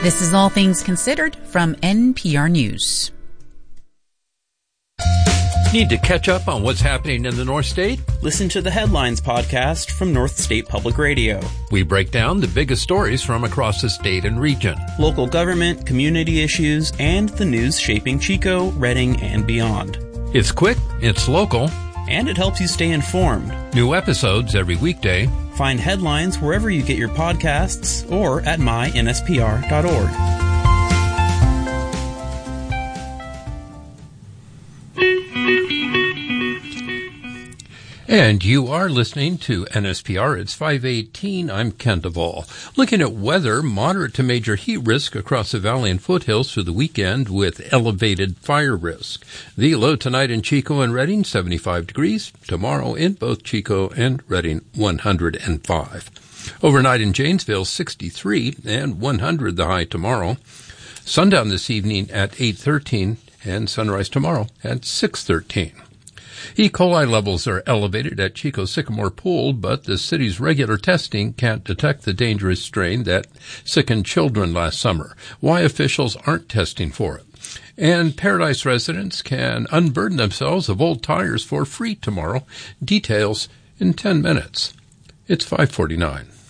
This is All Things Considered from NPR News. Need to catch up on what's happening in the North State? Listen to the Headlines podcast from North State Public Radio. We break down the biggest stories from across the state and region. Local government, community issues, and the news shaping Chico, Redding, and beyond. It's quick, it's local, and it helps you stay informed. New episodes every weekday. Find Headlines wherever you get your podcasts or at mynspr.org. And you are listening to NSPR. It's 5:18. I'm Ken Duvall. Looking at weather, moderate to major heat risk across the valley and foothills through the weekend with elevated fire risk. The low tonight in Chico and Redding, 75 degrees. Tomorrow in both Chico and Redding, 105. Overnight in Janesville, 63 and 100 the high tomorrow. Sundown this evening at 8:13 and sunrise tomorrow at 6:13. E. coli levels are elevated at Chico Sycamore Pool, but the city's regular testing can't detect the dangerous strain that sickened children last summer. Why officials aren't testing for it. And Paradise residents can unburden themselves of old tires for free tomorrow. Details in 10 minutes. It's 5:49.